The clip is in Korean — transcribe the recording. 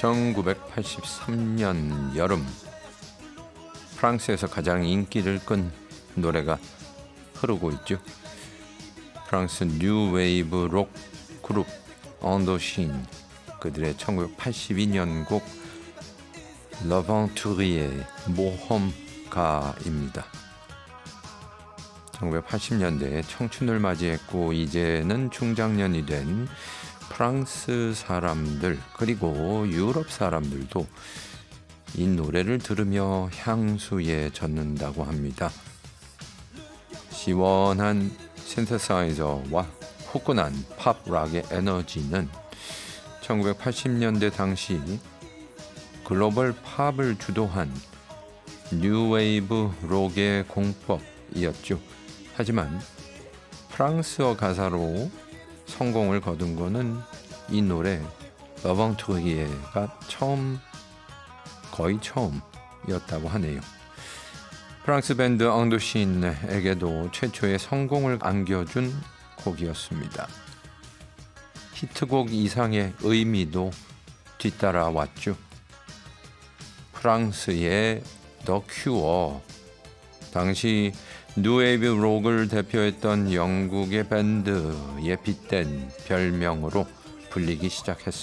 1983년 여름, 프랑스에서 가장 인기를 끈 노래가 흐르고 있죠. 프랑스 뉴웨이브 록 그룹 앙도신, 그들의 1982년 곡 러방투리의 모험가입니다. 1980년대에 청춘을 맞이했고 이제는 중장년이 된 프랑스 사람들, 그리고 유럽 사람들도 이 노래를 들으며 향수에 젖는다고 합니다. 시원한 신세사이저와 후끈한 팝락의 에너지는 1980년대 당시 글로벌 팝을 주도한 뉴웨이브 록의 공법이었죠. 하지만 프랑스어 가사로 성공을 거둔 것은 이 노래 러방투리에가 거의 처음이었다고 하네요. 프랑스 밴드 앙도신에게도 최초의 성공을 안겨준 곡이었습니다. 히트곡 이상의 의미도 뒤따라왔죠. 프랑스의 더 큐어, 당시 뉴웨이브 록을 대표했던 영국의 밴드에 빗댄 별명으로 불리기 시작했습니다.